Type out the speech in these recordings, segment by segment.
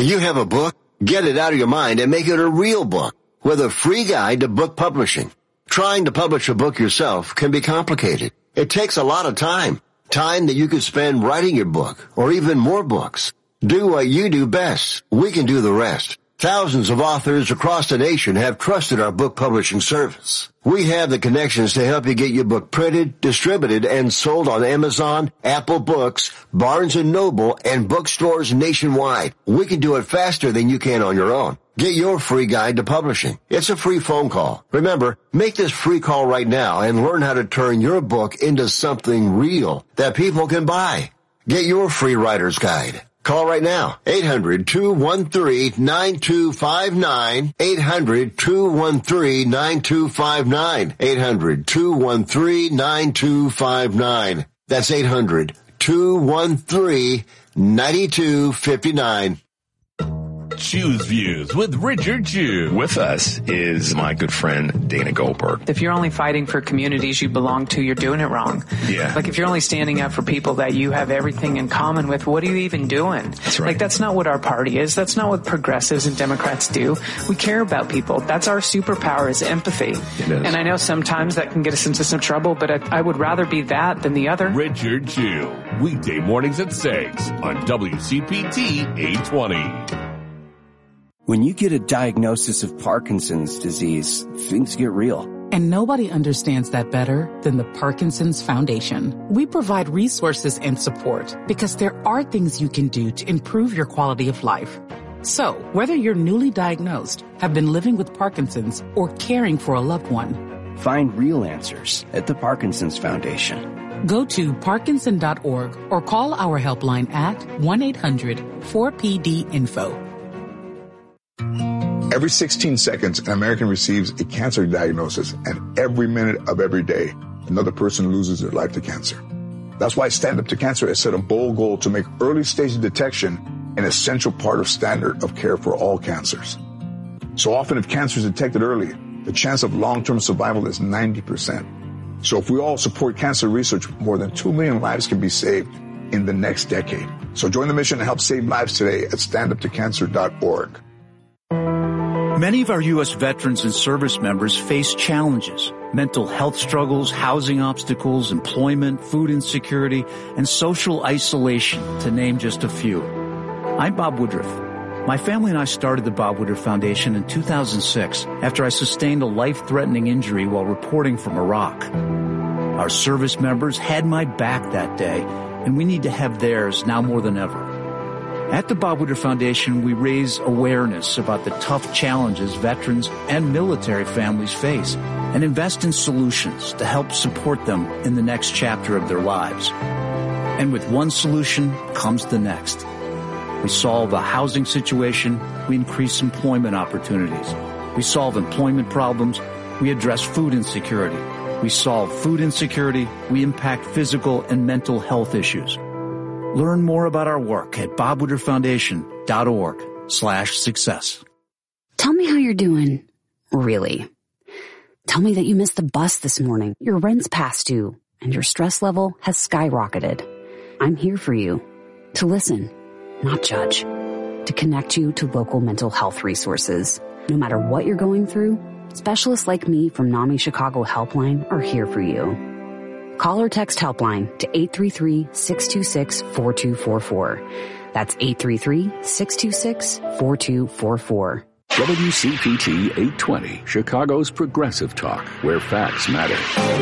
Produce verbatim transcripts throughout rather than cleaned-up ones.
You have a book? Get it out of your mind and make it a real book with a free guide to book publishing. Trying to publish a book yourself can be complicated. It takes a lot of time. Time that you could spend writing your book or even more books. Do what you do best. We can do the rest. Thousands of authors across the nation have trusted our book publishing service. We have the connections to help you get your book printed, distributed, and sold on Amazon, Apple Books, Barnes and Noble, and bookstores nationwide. We can do it faster than you can on your own. Get your free guide to publishing. It's a free phone call. Remember, make this free call right now and learn how to turn your book into something real that people can buy. Get your free writer's guide. Call right now, eight hundred, two one three, nine two five nine, eight hundred, two one three, nine two five nine, eight hundred, two one three, nine two five nine. That's eight hundred, two one three, nine two five nine. Choose Views with Richard Chew. With us is my good friend Dana Goldberg. If you're only fighting for communities you belong to, you're doing it wrong. Yeah. Like if you're only standing up for people that you have everything in common with, what are you even doing? That's right. Like that's not what our party is. That's not what progressives and Democrats do. We care about people. That's our superpower is empathy. It is. And I know sometimes that can get us into some trouble, but I, I would rather be that than the other. Richard Chew. Weekday mornings at six on W C P T eight twenty. When you get a diagnosis of Parkinson's disease, things get real. And nobody understands that better than the Parkinson's Foundation. We provide resources and support because there are things you can do to improve your quality of life. So, whether you're newly diagnosed, have been living with Parkinson's, or caring for a loved one, find real answers at the Parkinson's Foundation. Go to parkinson dot org or call our helpline at one eight hundred four P D info. Every sixteen seconds, an American receives a cancer diagnosis, and every minute of every day, another person loses their life to cancer. That's why Stand Up to Cancer has set a bold goal to make early stage detection an essential part of standard of care for all cancers. So often, if cancer is detected early, the chance of long-term survival is ninety percent. So if we all support cancer research, more than two million lives can be saved in the next decade. So join the mission to help save lives today at stand up to cancer dot org. Many of our U S veterans and service members face challenges, mental health struggles, housing obstacles, employment, food insecurity, and social isolation, to name just a few. I'm Bob Woodruff. My family and I started the Bob Woodruff Foundation in two thousand six after I sustained a life-threatening injury while reporting from Iraq. Our service members had my back that day, and we need to have theirs now more than ever. At the Bob Woodruff Foundation, we raise awareness about the tough challenges veterans and military families face and invest in solutions to help support them in the next chapter of their lives. And with one solution comes the next. We solve a housing situation, we increase employment opportunities. We solve employment problems, we address food insecurity. We solve food insecurity, we impact physical and mental health issues. Learn more about our work at bob woodruff foundation dot org slash success. Tell me how you're doing. Really. Tell me that you missed the bus this morning, your rent's past due, and your stress level has skyrocketed. I'm here for you. To listen, not judge. To connect you to local mental health resources. No matter what you're going through, specialists like me from NAMI Chicago Helpline are here for you. Call or text Helpline to eight three three, six two six, four two four four. That's eight three three, six two six, four two four four. W C P T eight twenty, Chicago's progressive talk, where facts matter.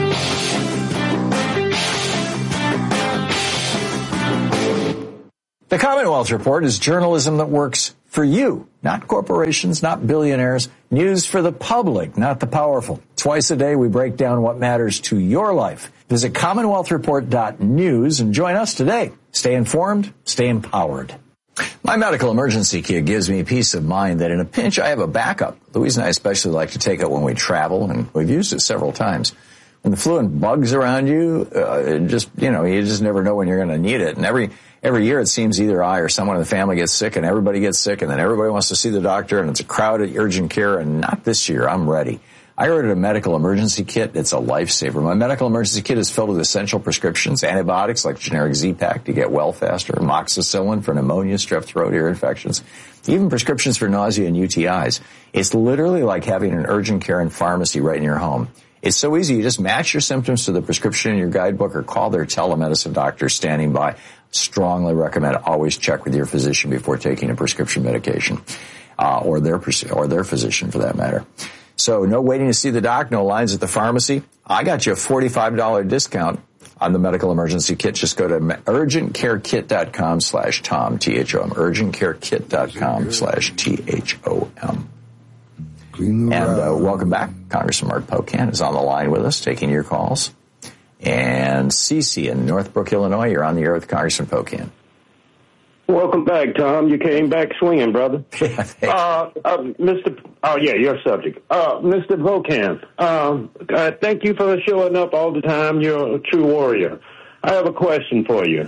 The Commonwealth Report is journalism that works for you, not corporations, not billionaires. News for the public, not the powerful. Twice a day, we break down what matters to your life. Visit commonwealth report dot news and join us today. Stay informed, stay empowered. My medical emergency kit gives me peace of mind that in a pinch, I have a backup. Louise and I especially like to take it when we travel, and we've used it several times. When the flu and bugs around you, uh, it just, you know, you just never know when you're going to need it. And every Every year it seems either I or someone in the family gets sick, and everybody gets sick, and then everybody wants to see the doctor, and it's a crowded urgent care, and not this year. I'm ready. I ordered a medical emergency kit. It's a lifesaver. My medical emergency kit is filled with essential prescriptions, antibiotics like generic Z-Pak to get well faster, amoxicillin for pneumonia, strep throat, ear infections, even prescriptions for nausea and U T Is. It's literally like having an urgent care and pharmacy right in your home. It's so easy. You just match your symptoms to the prescription in your guidebook or call their telemedicine doctor standing by. Strongly recommend always check with your physician before taking a prescription medication, uh, or their, or their physician for that matter. So no waiting to see the doc, no lines at the pharmacy. I got you a forty-five dollars discount on the medical emergency kit. Just go to urgent care kit dot com slash Tom, T H O M, urgent care kit dot com slash T H O M. And uh, welcome back. Congressman Mark Pocan is on the line with us, taking your calls. And Cece in Northbrook, Illinois, you're on the air with Congressman Pocan. Welcome back, Tom. You came back swinging, brother. Yeah, uh, uh, Mister Oh, yeah, your subject. Uh, Mister Pocan, um, uh, thank you for showing up all the time. You're a true warrior. I have a question for you.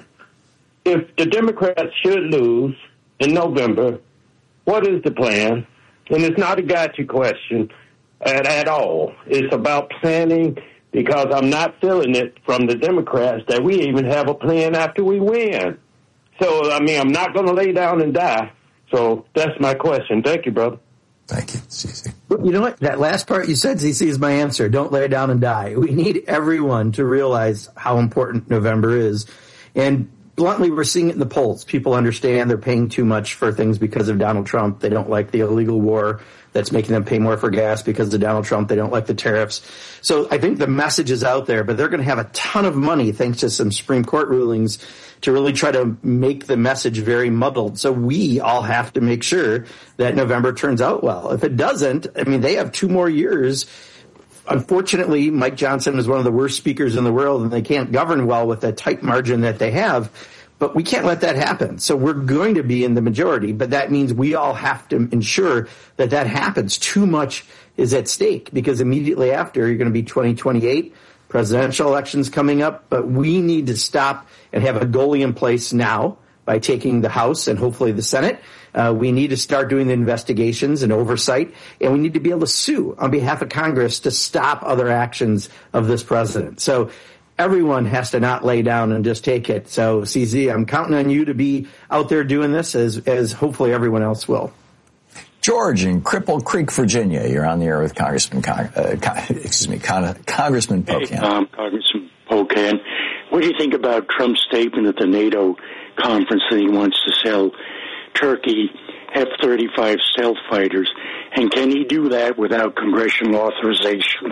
If the Democrats should lose in November, what is the plan? And it's not a gotcha question at, at all. It's about planning, because I'm not feeling it from the Democrats that we even have a plan after we win. So, I mean, I'm not going to lay down and die. So that's my question. Thank you, brother. Thank you, Cece. You know what? That last part you said, Cece, is my answer. Don't lay down and die. We need everyone to realize how important November is. And bluntly, we're seeing it in the polls. People understand they're paying too much for things because of Donald Trump. They don't like the illegal war that's making them pay more for gas because of Donald Trump. They don't like the tariffs. So I think the message is out there, but they're going to have a ton of money thanks to some Supreme Court rulings to really try to make the message very muddled. So we all have to make sure that November turns out well. If it doesn't, I mean, they have two more years. Unfortunately, Mike Johnson is one of the worst speakers in the world, and they can't govern well with the tight margin that they have. But we can't let that happen. So we're going to be in the majority, but that means we all have to ensure that that happens. Too much is at stake, because immediately after, you're going to be twenty twenty-eight, presidential elections coming up. But we need to stop and have a goalie in place now by taking the House and hopefully the Senate. Uh, we need to start doing the investigations and oversight, and we need to be able to sue on behalf of Congress to stop other actions of this president. So everyone has to not lay down and just take it. So, C Z, I'm counting on you to be out there doing this, as as hopefully everyone else will. George in Cripple Creek, Virginia, you're on the air with Congressman, Con- uh, Con- excuse me, Con- Congressman Pocan. Hey, Tom, Congressman Pocan. What do you think about Trump's statement at the NATO conference that he wants to sell Turkey F thirty-five stealth fighters, and can he do that without congressional authorization?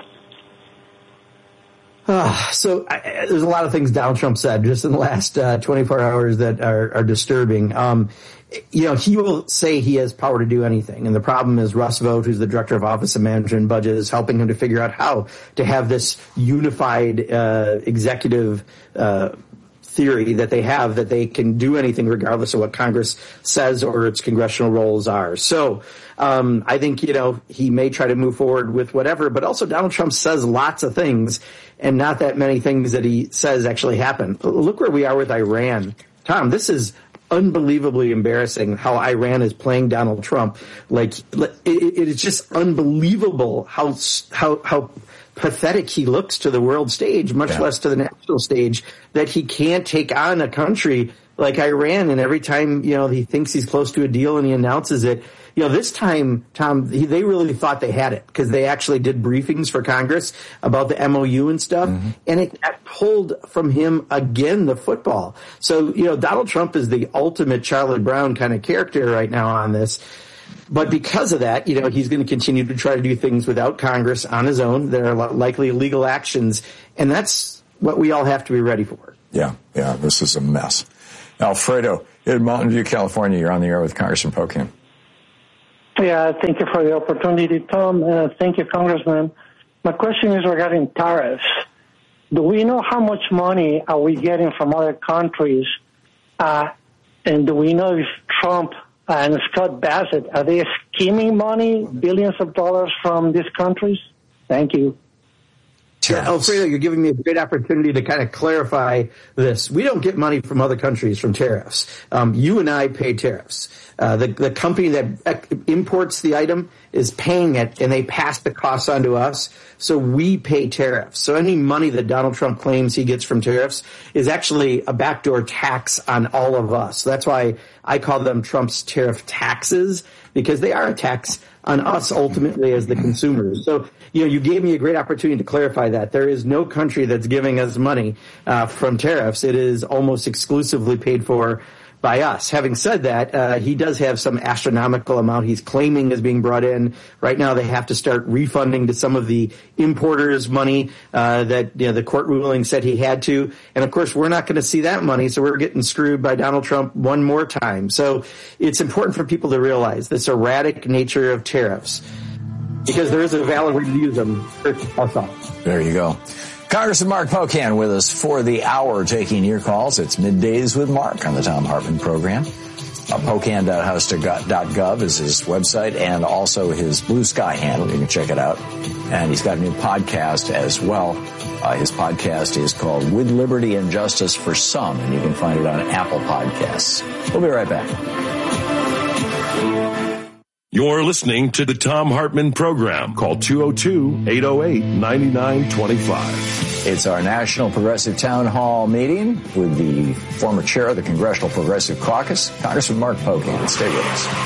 Uh, so I, there's a lot of things Donald Trump said just in the last uh, twenty-four hours that are, are disturbing. Um, you know, he will say he has power to do anything. And the problem is Russ Vought, who's the director of Office of Management and Budget, is helping him to figure out how to have this unified uh, executive uh theory that they have, that they can do anything regardless of what Congress says or its congressional roles are. So um, I think, you know, he may try to move forward with whatever, but also Donald Trump says lots of things, and not that many things that he says actually happen. Look where we are with Iran. Tom, this is unbelievably embarrassing how Iran is playing Donald Trump. Like, it, it is just unbelievable how how how pathetic he looks to the world stage, much yeah. less to the national stage, that he can't take on a country like Iran. And every time, you know, he thinks he's close to a deal and he announces it, you know, this time, Tom, he, they really thought they had it, because they actually did briefings for Congress about the M O U and stuff, mm-hmm. and it got pulled from him again, the football. So, you know, Donald Trump is the ultimate Charlie Brown kind of character right now on this. But because of that, you know, he's going to continue to try to do things without Congress on his own. There are likely illegal actions, and that's what we all have to be ready for. Yeah, yeah, this is a mess. Alfredo in Mountain View, California, you're on the air with Congressman Pocan. Yeah, thank you for the opportunity, Tom. Uh, thank you, Congressman. My question is regarding tariffs. Do we know how much money are we getting from other countries? Uh, and do we know if Trump and Scott Bassett, are they skimming money, billions of dollars from these countries? Thank you. Yeah, Alfredo, you're giving me a great opportunity to kind of clarify this. We don't get money from other countries from tariffs. Um, you and I pay tariffs. Uh, the, the company that imports the item is paying it, and they pass the costs on to us, so we pay tariffs. So any money that Donald Trump claims he gets from tariffs is actually a backdoor tax on all of us. So that's why I call them Trump's tariff taxes, because they are a tax on us ultimately as the consumers. So, you know, you gave me a great opportunity to clarify that. There is no country that's giving us money uh, from tariffs. It is almost exclusively paid for by us. Having said that, uh, he does have some astronomical amount he's claiming is being brought in. Right now they have to start refunding to some of the importers money uh, that, you know, the court ruling said he had to. And of course, we're not going to see that money, so we're getting screwed by Donald Trump one more time. So it's important for people to realize this erratic nature of tariffs, because there is a valid way to use them for us all. There you go. Congressman Mark Pocan with us for the hour, taking your calls. It's Middays with Mark on the Thom Hartmann program. Uh, Pocan dot house dot gov is his website, and also his Blue Sky handle. You can check it out. And he's got a new podcast as well. Uh, his podcast is called With Liberty and Justice for Some, and you can find it on Apple Podcasts. We'll be right back. You're listening to the Thom Hartmann program. Call two oh two, eight oh eight, nine nine two five. It's our National Progressive Town Hall meeting with the former chair of the Congressional Progressive Caucus, Congressman Mark Pocan. Stay with us.